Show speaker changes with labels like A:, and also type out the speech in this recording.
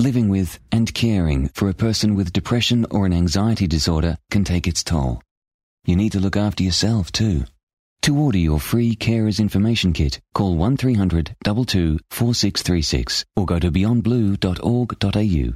A: living with and caring for a person with depression or an anxiety disorder can take its toll. You need to look after yourself too. To order your free Carers Information Kit, call 1300 22 4636 or go to beyondblue.org.au.